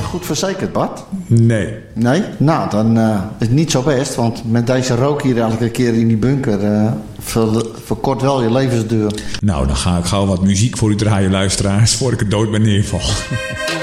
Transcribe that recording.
goed verzekerd, Bart? Nee. Nee? Nou, dan is het niet zo best. Want met deze rook hier elke keer in die bunker... verkort wel je levensduur. Nou, dan ga ik gauw wat muziek voor u draaien, luisteraars... voor ik er dood ben neerval.